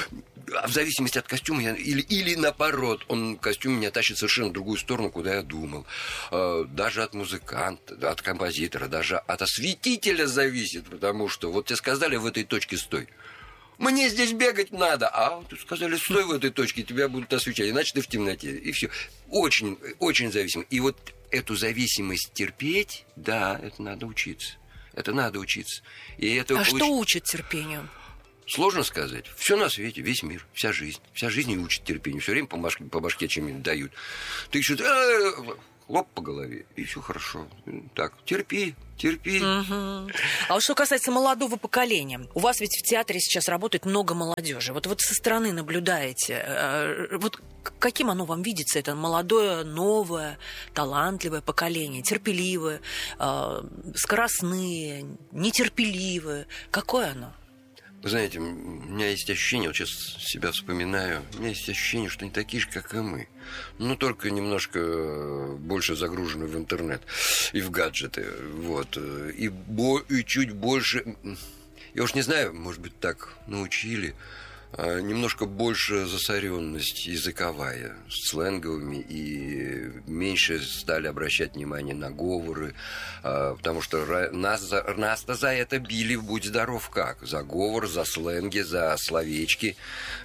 в зависимости от костюма, я, или, или наоборот, он костюм меня тащит совершенно в другую сторону, куда я думал. Даже от музыканта, от композитора, даже от осветителя зависит, потому что вот тебе сказали, в этой точке стой. Мне здесь бегать надо, а тут сказали, стой в этой точке, тебя будут освещать, иначе ты в темноте. И все. Очень, очень зависимо. И вот эту зависимость терпеть, да, это надо учиться. Это надо учиться. И это а получ... что учит терпению? Сложно сказать. Все на свете, весь мир, вся жизнь. Вся жизнь и учит терпению. Все время по башке, по башке чем-нибудь дают. Ты еще... Хлоп по голове, и все хорошо. Так, терпи, терпи. Угу. А вот что касается молодого поколения, у вас ведь в театре сейчас работает много молодежи. Вот, вот со стороны наблюдаете, вот каким оно вам видится, это молодое, новое, талантливое поколение, терпеливое, скоростные, нетерпеливые. Какое оно? Вы знаете, у меня есть ощущение, вот сейчас себя вспоминаю, у меня есть ощущение, что они такие же, как и мы. Но только немножко больше загружены в интернет и в гаджеты. Вот. И, бо- и чуть больше, я уж не знаю, может быть, так научили, а немножко больше засоренность языковая, с сленговыми, и меньше стали обращать внимание на говоры, потому что нас, за, нас-то за это били, будь здоров как, за говор, за сленги, за словечки,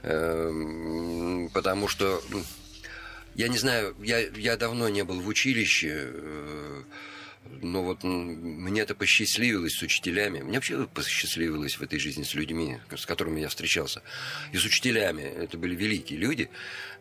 потому что, я не знаю, я, я давно не был в училище, но вот мне это посчастливилось с учителями. Мне вообще посчастливилось в этой жизни с людьми, с которыми я встречался. И с учителями. Это были великие люди.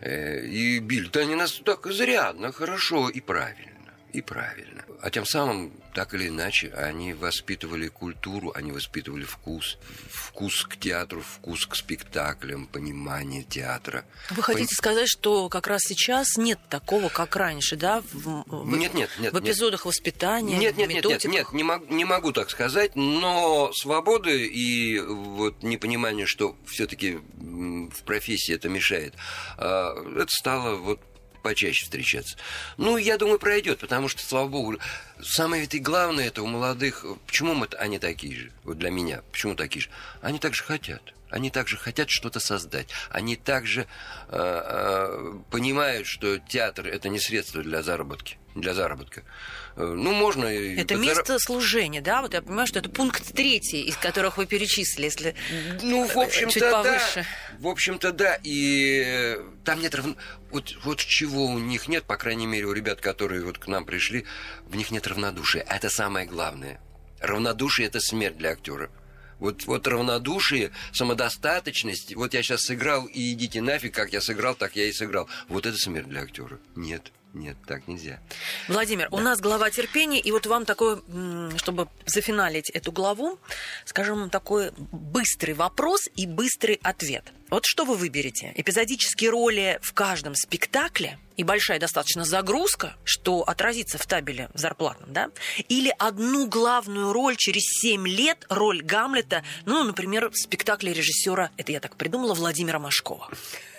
И били-то они нас так изрядно, хорошо и правильно. И правильно. А тем самым, так или иначе, они воспитывали культуру, они воспитывали вкус. Вкус к театру, вкус к спектаклям, понимание театра. Вы хотите Пон... сказать, что как раз сейчас нет такого, как раньше, да? В, в, нет, нет, нет. В эпизодах нет. воспитания, нет, в нет, методиках? Нет, нет, нет, не могу, не могу так сказать, но свободы и вот непонимание, что все-таки в профессии это мешает, это стало вот почаще встречаться. Ну, я думаю, пройдет, потому что, слава богу, самое ведь и главное это у молодых, почему мы, они такие же, вот для меня, почему такие же? Они также хотят. Они также хотят что-то создать. Они также э, э, понимают, что театр это не средство для заработки, для заработка. Ну, можно... Это подзар... место служения, да? Вот я понимаю, что это пункт третий, из которых вы перечислили, если ну, в общем-то, чуть повыше. Да. В общем-то, да. И там нет равно... Вот, вот чего у них нет, по крайней мере, у ребят, которые вот к нам пришли, в них нет равнодушия. Это самое главное. Равнодушие – это смерть для актера. Вот, вот равнодушие, самодостаточность. Вот я сейчас сыграл, и идите нафиг, как я сыграл, так я и сыграл. Вот это смерть для актера. Нет. Нет, так нельзя. Владимир, да. У нас глава терпения, и вот вам такой, чтобы зафиналить эту главу, скажем, такой быстрый вопрос и быстрый ответ. Вот что вы выберете? Эпизодические роли в каждом спектакле и большая достаточно загрузка, что отразится в табеле зарплатном, да? Или одну главную роль через семь лет, роль Гамлета, ну, например, в спектакле режиссера, это я так придумала, Владимира Машкова.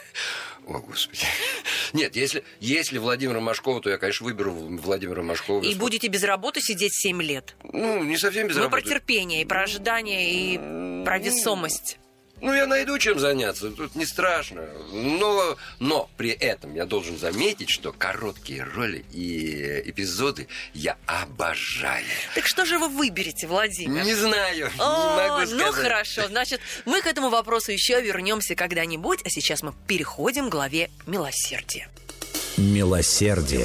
О, Господи. Нет, если, если Владимира Машкова, то я, конечно, выберу Владимира Машкова. И будете без работы сидеть семь лет? Ну, не совсем без Мы работы. Мы про терпение, и про ожидание, и про весомость. Ну, я найду чем заняться, тут не страшно. Но, но при этом я должен заметить, что короткие роли и эпизоды я обожаю. Так что же вы выберете, Владимир? Не знаю, О, не могу сказать. Ну, хорошо, значит, мы к этому вопросу еще вернемся когда-нибудь, а сейчас мы переходим к главе «Милосердие». Милосердие.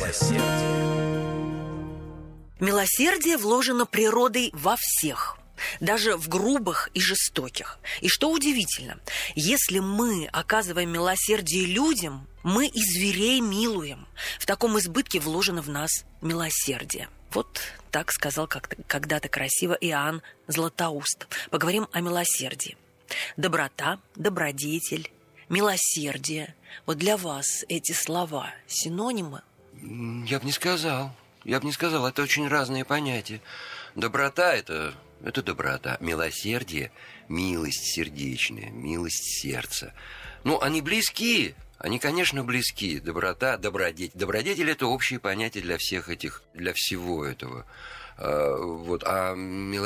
Милосердие вложено природой во всех, даже в грубых и жестоких. И что удивительно, если мы оказываем милосердие людям, мы и зверей милуем. В таком избытке вложено в нас милосердие. Вот так сказал когда-то красиво Иоанн Златоуст. Поговорим о милосердии. Доброта, добродетель, милосердие. Вот для вас эти слова синонимы? Я бы не сказал. Я бы не сказал. Это очень разные понятия. Доброта – это... Это доброта. Милосердие – милость сердечная, милость сердца. Ну, они близки. Они, конечно, близки. Доброта, добродетель. Добродетель – это общее понятие для всех этих, для всего этого. А, вот. А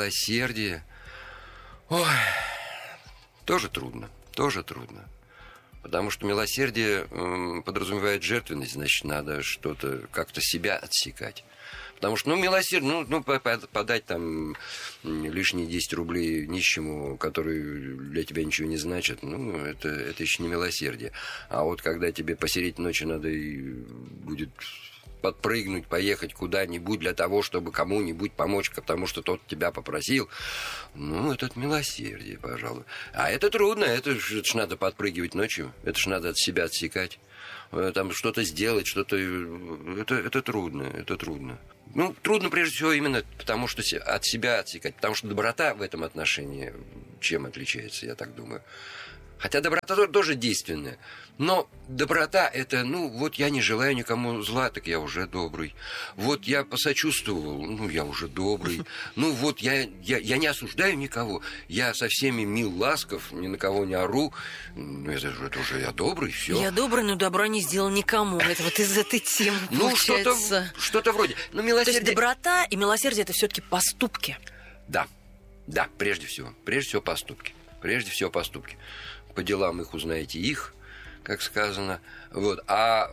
милосердие... Ой, тоже трудно. Тоже трудно. Потому что милосердие э, подразумевает жертвенность, значит, надо что-то, как-то себя отсекать. Потому что, ну, милосердие, ну, ну подать там лишние десять рублей нищему, который для тебя ничего не значит, ну, это, это еще не милосердие. А вот когда тебе посередине ночи надо и будет подпрыгнуть, поехать куда-нибудь для того, чтобы кому-нибудь помочь, потому что тот тебя попросил, ну, это милосердие, пожалуй. А это трудно, это ж надо подпрыгивать ночью, это ж надо от себя отсекать. Там что-то сделать, что-то... Это, это трудно, это трудно. Ну, трудно прежде всего именно потому, что от себя отсекать. Потому что доброта в этом отношении чем отличается, я так думаю. Хотя доброта тоже действенная. Но доброта – это, ну, вот я не желаю никому зла, так я уже добрый. Вот я посочувствовал, ну, я уже добрый. Ну, вот я, я, я не осуждаю никого. Я со всеми мил, ласков, ни на кого не ору. Ну, это, это уже я добрый, все. Я добрый, но добра не сделал никому. Это вот из этой темы ну, получается. Что-то, что-то вроде. Но милосердие... То есть доброта и милосердие – это все-таки поступки. Да, да, прежде всего. Прежде всего поступки. Прежде всего поступки. По делам их узнаете их, как сказано. Вот. А,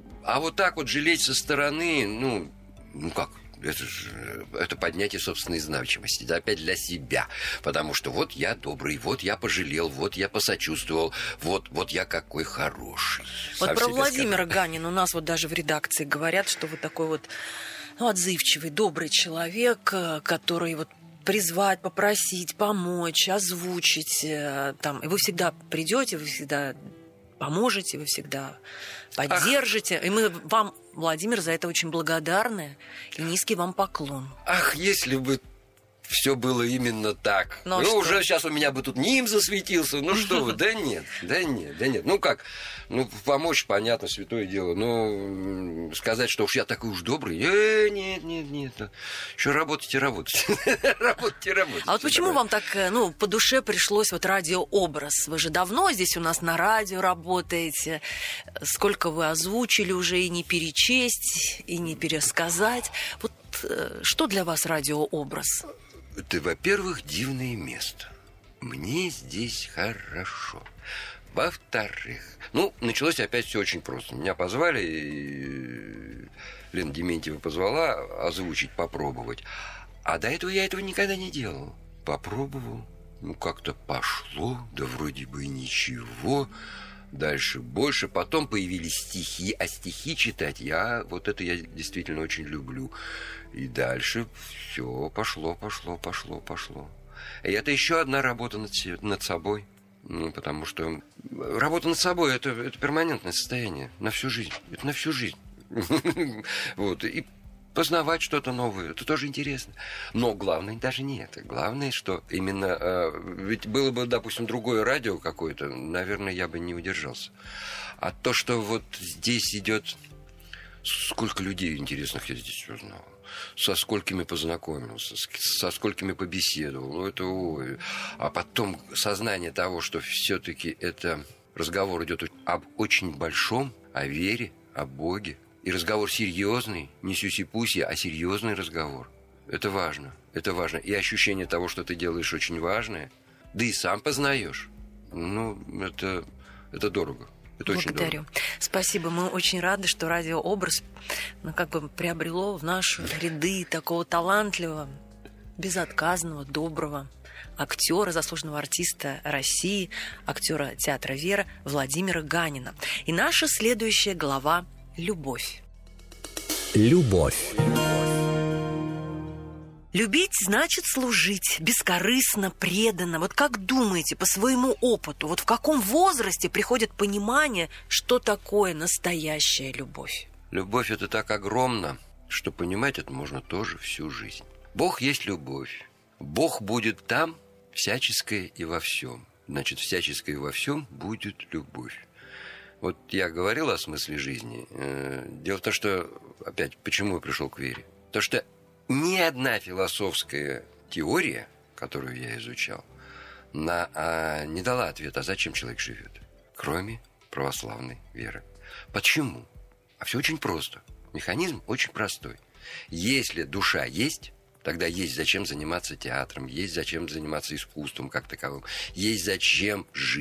а вот так вот жалеть со стороны, ну, ну как, это же это поднятие собственной значимости, да, опять для себя. Потому что вот я добрый, вот я пожалел, вот я посочувствовал, вот, вот я какой хороший. Вот про Владимира Ганина у нас вот даже в редакции говорят, что вы такой вот, ну, отзывчивый, добрый человек, который вот призвать, попросить, помочь, озвучить. Там, и вы всегда придете, вы всегда поможете, вы всегда поддержите. Ах. И мы вам, Владимир, за это очень благодарны. И низкий вам поклон. Ах, если бы все было именно так. Ну, ну уже сейчас у меня бы тут ним засветился. Ну что вы, да нет, да нет, да нет. Ну как, ну помочь, понятно, святое дело. Но сказать, что уж я такой уж добрый, э, нет, нет, нет. Еще работать и работать. Работать и работать. А вот почему вам так, ну, по душе пришлось вот радиообраз? Вы же давно здесь у нас на радио работаете. Сколько вы озвучили уже, и не перечесть, и не пересказать. Вот что для вас радиообраз? Это, во-первых, дивное место. Мне здесь хорошо. Во-вторых, ну, началось опять все очень просто. Меня позвали, и Лена Дементьева позвала озвучить, попробовать. А до этого я этого никогда не делал. Попробовал, ну, как-то пошло, да вроде бы ничего. Дальше больше. Потом появились стихи. А стихи читать я, вот это я действительно очень люблю. И дальше все пошло, пошло, пошло, пошло. И это еще одна работа над, над собой. Ну, потому что работа над собой это, это перманентное состояние. На всю жизнь. Это на всю жизнь. Вот. И познавать что-то новое, это тоже интересно. Но главное даже не это. Главное, что именно... Ведь было бы, допустим, другое радио какое-то, наверное, я бы не удержался. А то, что вот здесь идет... Сколько людей интересных я здесь узнал. Со сколькими познакомился, со сколькими побеседовал. Ну, это ой. А потом сознание того, что все-таки это разговор идет об очень большом, о вере, о Боге. И разговор серьезный, не сюси-пуси, а серьезный разговор. Это важно, это важно. И ощущение того, что ты делаешь, очень важное. Да и сам познаешь. Ну, это, это дорого. Это Благодарю. Спасибо. Мы очень рады, что радиообраз, ну, как бы приобрело в наши ряды такого талантливого, безотказного, доброго актера, заслуженного артиста России, актера театра «Вера» Владимира Ганина. И наша следующая глава — «Любовь». Любовь. Любить значит служить, бескорыстно, преданно. Вот как думаете, по своему опыту, вот в каком возрасте приходит понимание, что такое настоящая любовь? Любовь – это так огромно, что понимать это можно тоже всю жизнь. Бог есть любовь. Бог будет там, всяческое и во всем. Значит, всяческое и во всем будет любовь. Вот я говорил о смысле жизни. Дело в том, что, опять, почему я пришел к вере? Потому что ни одна философская теория, которую я изучал, на, а, не дала ответа, а зачем человек живет, кроме православной веры. Почему? А все очень просто. Механизм очень простой. Если душа есть, тогда есть зачем заниматься театром, есть зачем заниматься искусством как таковым, есть зачем жить.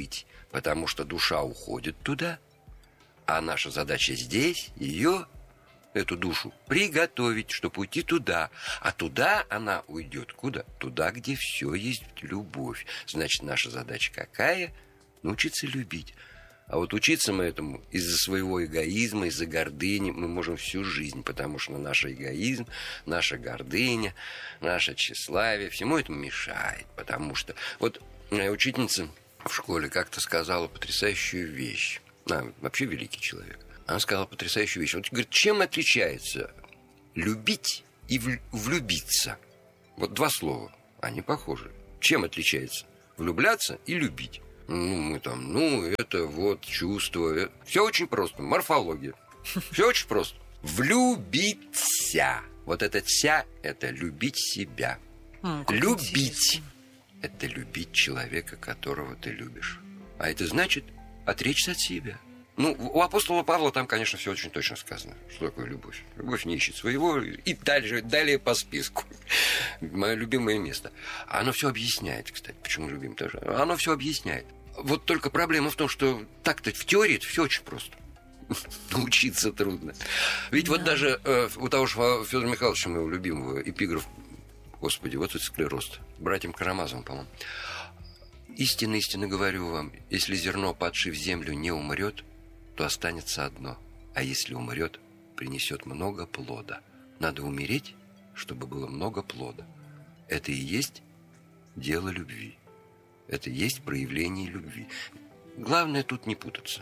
Потому что душа уходит туда, а наша задача здесь ее, эту душу, приготовить, чтобы уйти туда. А туда она уйдет куда? Туда, где все есть любовь. Значит, наша задача какая? Научиться любить. А вот учиться мы этому из-за своего эгоизма, из-за гордыни мы можем всю жизнь, потому что наш эгоизм, наша гордыня, наше тщеславие всему этому мешает. Потому что вот моя учительница в школе как-то сказала потрясающую вещь. Она вообще великий человек. Она сказала потрясающую вещь. Он говорит, чем отличается любить и влюбиться? Вот два слова, они похожи. Чем отличается влюбляться и любить? Ну, мы там, ну, это вот чувство. Все очень просто. Морфология. Все очень просто. Влюбиться. Вот это «ся» — это любить себя. Mm, любить — это любить человека, которого ты любишь. А это значит отречься от себя. Ну, у апостола Павла там, конечно, все очень точно сказано. Что такое любовь? Любовь не ищет своего. И дальше, далее по списку. Мое любимое место. Оно все объясняет, кстати. Почему любим тоже? Оно все объясняет. Вот только проблема в том, что так-то в теории все очень просто. Научиться трудно. Ведь да. Вот даже э, у того же Федора Михайловича, моего любимого, эпиграф, господи, вот это склероз, братьям Карамазовым, по-моему. Истинно, истинно говорю вам, если зерно, падшее в землю, не умрет, то останется одно. А если умрет, принесет много плода. Надо умереть, чтобы было много плода. Это и есть дело любви. Это и есть проявление любви. Главное тут не путаться.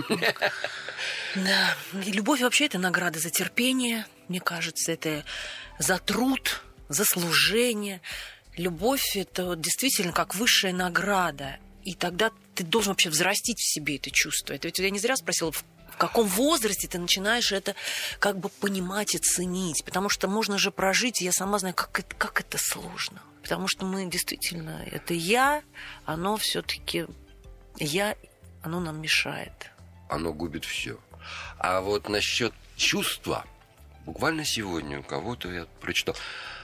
Да, и любовь вообще это награда за терпение, мне кажется, это за труд, за служение. Любовь это вот действительно как высшая награда. И тогда ты должен вообще взрастить в себе это чувство. Это ведь я не зря спросила, в каком возрасте ты начинаешь это как бы понимать и ценить. Потому что можно же прожить, и я сама знаю, как это, как это сложно. Потому что мы действительно, это я, оно все-таки я, оно нам мешает. Оно губит все. А вот насчет чувства, буквально сегодня у кого-то я прочитал,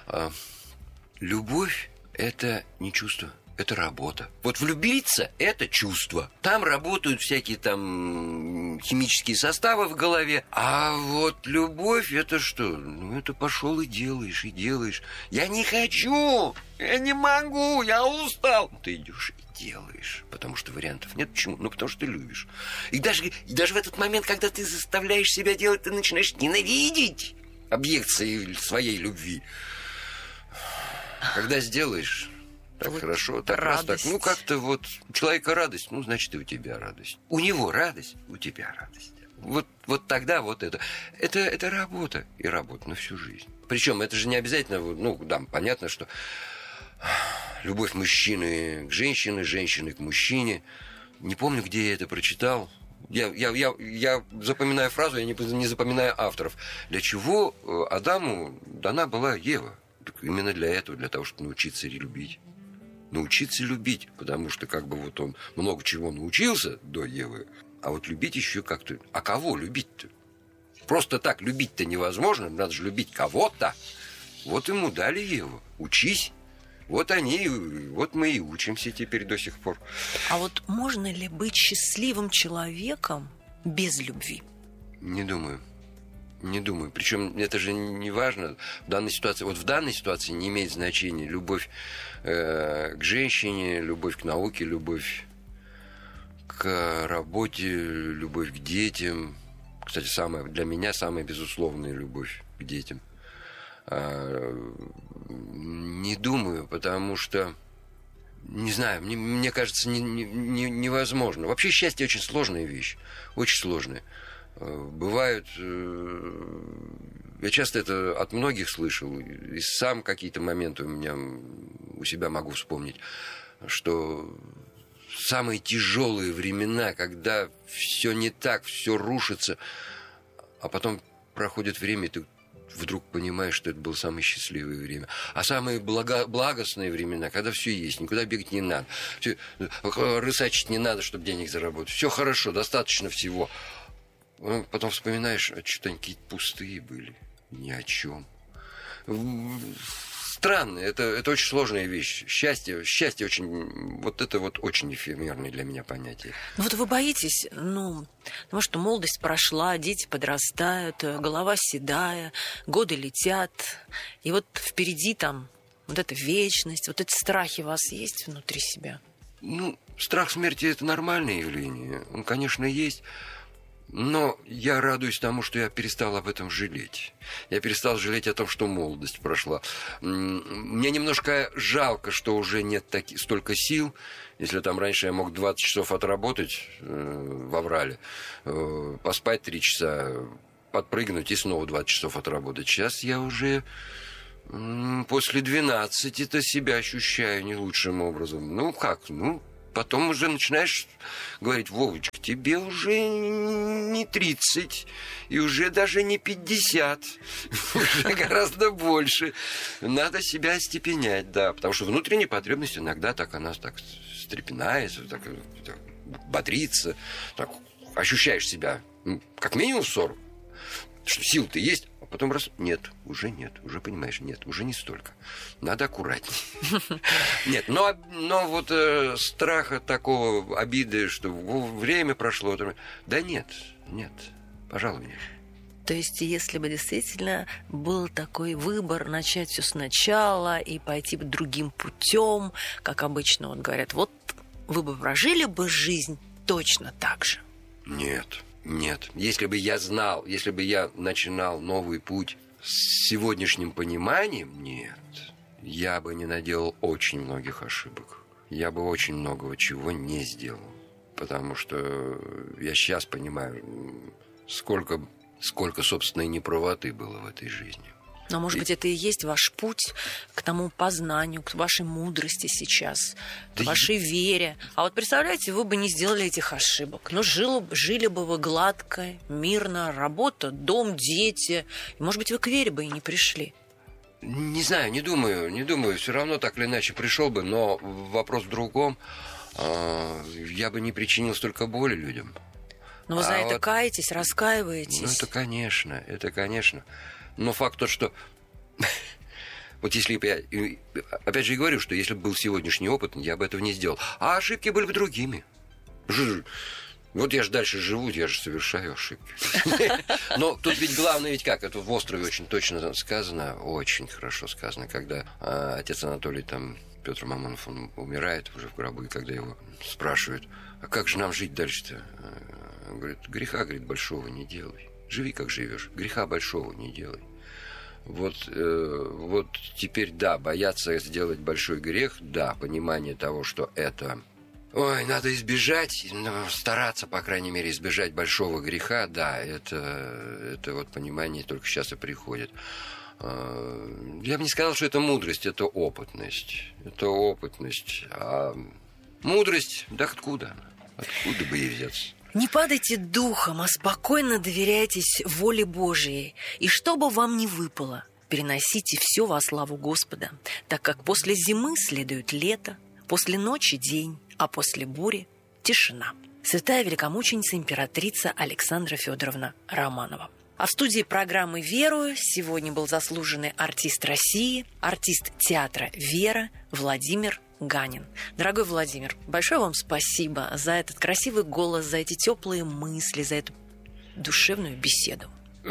любовь это не чувство. Это работа. Вот влюбиться – это чувство. Там работают всякие там химические составы в голове. А вот любовь – это что? Ну, это пошел и делаешь, и делаешь. Я не хочу, я не могу, я устал. Ты идешь и делаешь, потому что вариантов нет. Почему? Ну, потому что ты любишь. И даже, и даже в этот момент, когда ты заставляешь себя делать, ты начинаешь ненавидеть объект своей, своей любви. Когда сделаешь... Так вот хорошо, так раз так. Ну, как-то вот у человека радость, ну, значит, и у тебя радость. У него радость, у тебя радость. Вот, вот тогда вот это. Это, это работа. И работа на всю жизнь. Причем это же не обязательно, ну, да, понятно, что любовь мужчины к женщине, женщины к мужчине. Не помню, где я это прочитал. Я, я, я, я запоминаю фразу, я не, не запоминаю авторов. Для чего Адаму дана была Ева? Так именно для этого, для того, чтобы научиться любить. Научиться любить, потому что как бы вот он много чего научился до Евы, а вот любить еще как-то... А кого любить-то? Просто так любить-то невозможно, надо же любить кого-то. Вот ему дали Еву. Учись. Вот они, вот мы и учимся теперь до сих пор. А вот можно ли быть счастливым человеком без любви? Не думаю. Не думаю. Причем это же не важно. В данной ситуации, вот в данной ситуации не имеет значения любовь э, к женщине, любовь к науке, любовь к работе, любовь к детям. Кстати, самая, для меня самая безусловная любовь к детям. А, не думаю, потому что, не знаю, мне, мне кажется, не, не, невозможно. Вообще счастье очень сложная вещь. Очень сложная. Бывают, я часто это от многих слышал, и сам какие-то моменты у меня у себя могу вспомнить, что самые тяжелые времена, когда все не так, все рушится, а потом проходит время, и ты вдруг понимаешь, что это было самое счастливое время. А самые благо- благостные времена, когда все есть, никуда бегать не надо, все, рысачить не надо, чтобы денег заработать, все хорошо, достаточно всего. Потом вспоминаешь, а что-то они какие-то пустые были, ни о чем. странно, это, это очень сложная вещь. Счастье, счастье очень, вот это вот очень эфемерное для меня понятие. Ну вот вы боитесь, ну, потому что молодость прошла, дети подрастают, голова седая, годы летят, и вот впереди там вот эта вечность, вот эти страхи у вас есть внутри себя? Ну, страх смерти – это нормальное явление, он, конечно, есть. Но я радуюсь тому, что я перестал об этом жалеть. Я перестал жалеть о том, что молодость прошла. Мне немножко жалко, что уже нет таки, столько сил. Если там раньше я мог двадцать часов отработать э, в Аврале, э, поспать три часа, подпрыгнуть и снова двадцать часов отработать. Сейчас я уже э, после двенадцати-то себя ощущаю не лучшим образом. Ну как, ну... Потом уже начинаешь говорить: Вовочка, тебе уже не тридцать, и уже даже не пятьдесят, уже гораздо больше. Надо себя остепенять, да, потому что внутренняя потребность иногда так она так стрепенается, так, так бодрится, так ощущаешь себя, ну, как минимум сорок, что сил-то есть, а потом раз, нет, уже нет, уже понимаешь, нет, уже не столько. Надо аккуратнее. Нет, но, но вот э, страха такого, обиды, что время прошло, да нет, нет, пожалуй, нет. То есть, если бы действительно был такой выбор начать все сначала и пойти другим путем, как обычно вот говорят, вот вы бы прожили бы жизнь точно так же? Нет. Нет, если бы я знал, если бы я начинал новый путь с сегодняшним пониманием, нет, я бы не наделал очень многих ошибок. Я бы очень многого чего не сделал. Потому что я сейчас понимаю, сколько, сколько собственной неправоты было в этой жизни. Но, может быть, это и есть ваш путь к тому познанию, к вашей мудрости сейчас, да к вашей я... вере. А вот представляете, вы бы не сделали этих ошибок. Ну, жили, жили бы вы гладко, мирно, работа, дом, дети. И, может быть, вы к вере бы и не пришли. Не знаю, не думаю, не думаю. Все равно так или иначе пришел бы, но вопрос в другом. Я бы не причинил столько боли людям. Но вы за а это вот... каетесь, раскаиваетесь? Ну, это конечно, это конечно. Но факт тот, что... Вот если бы я... Опять же, я говорю, что если бы был сегодняшний опыт, я бы этого не сделал. А ошибки были бы другими. Вот я же дальше живу, я же совершаю ошибки. Но тут ведь главное ведь как? Это в «Острове» очень точно сказано, очень хорошо сказано, когда отец Анатолий, там, Петр Мамонов, он умирает уже в гробу, и когда его спрашивают: а как же нам жить дальше-то? Он говорит: греха, говорит, большого не делай. Живи, как живешь. Греха большого не делай. Вот, э, вот теперь, да, бояться сделать большой грех, да, понимание того, что это... Ой, надо избежать, ну, стараться, по крайней мере, избежать большого греха, да, это, это вот понимание только сейчас и приходит. Э, я бы не сказал, что это мудрость, это опытность. Это опытность. А мудрость, да откуда? Откуда бы ей взяться? Не падайте духом, а спокойно доверяйтесь воле Божией. И что бы вам ни выпало, переносите все во славу Господа, так как после зимы следует лето, после ночи день, а после бури тишина. Святая великомученица императрица Александра Федоровна Романова. А в студии программы «Верую» сегодня был заслуженный артист России, артист театра «Вера» Владимир Ганин. Дорогой Владимир, большое вам спасибо за этот красивый голос, за эти теплые мысли, за эту душевную беседу.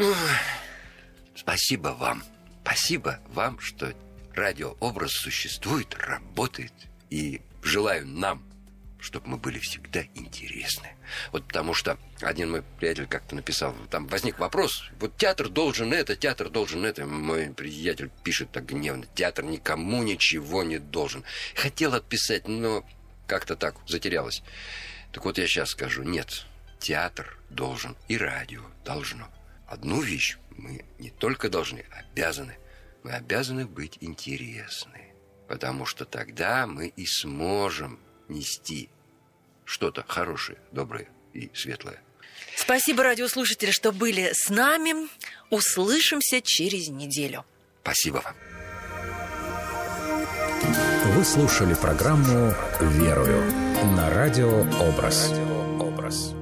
Спасибо вам. Спасибо вам, что радиообраз существует, работает. И желаю нам, чтобы мы были всегда интересны. Вот потому что один мой приятель как-то написал, там возник вопрос, вот театр должен это, театр должен это. Мой приятель пишет так гневно: театр никому ничего не должен. Хотел отписать, но как-то так затерялось. Так вот я сейчас скажу: нет, театр должен и радио должно. Одну вещь мы не только должны, обязаны. Мы обязаны быть интересны. Потому что тогда мы и сможем нести что-то хорошее, доброе и светлое. Спасибо, радиослушатели, что были с нами. Услышимся через неделю. Спасибо вам. Вы слушали программу «Верую» на радио «Образ».